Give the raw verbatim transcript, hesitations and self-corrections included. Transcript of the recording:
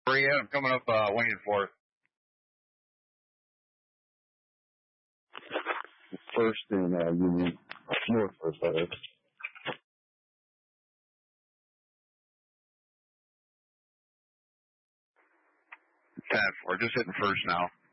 Where you at? I'm coming up uh, Wayne Fourth. First in uh, Union. North First, that is. ten four. Just hitting first now.